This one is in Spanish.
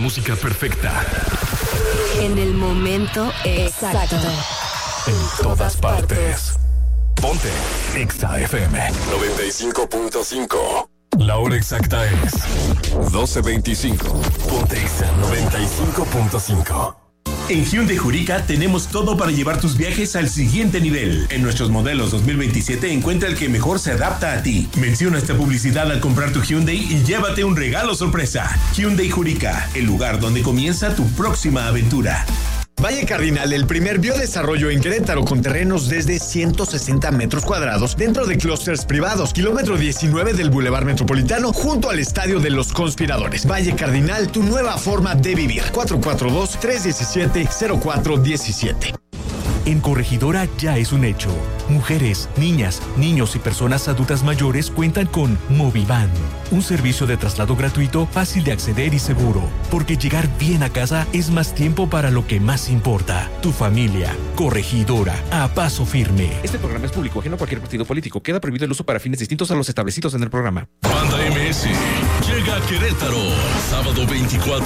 música perfecta. En el momento exacto. En todas partes. Ponte Exa FM 95.5. La hora exacta es 12:25. Ponte Exa 95.5. En Hyundai Jurica tenemos todo para llevar tus viajes al siguiente nivel. En nuestros modelos 2027 encuentra el que mejor se adapta a ti. Menciona esta publicidad al comprar tu Hyundai y llévate un regalo sorpresa. Hyundai Jurica, el lugar donde comienza tu próxima aventura. Valle Cardinal, el primer biodesarrollo en Querétaro con terrenos desde 160 metros cuadrados dentro de clústeres privados. Kilómetro 19 del Boulevard Metropolitano junto al Estadio de los Conspiradores. Valle Cardinal, tu nueva forma de vivir. 442-317-0417. En Corregidora ya es un hecho. Mujeres, niñas, niños y personas adultas mayores cuentan con Movivan, un servicio de traslado gratuito, fácil de acceder y seguro, porque llegar bien a casa es más tiempo para lo que más importa, tu familia. Corregidora, a paso firme. Este programa es público, ajeno a cualquier partido político. Queda prohibido el uso para fines distintos a los establecidos en el programa. Banda MS llega a Querétaro, sábado 24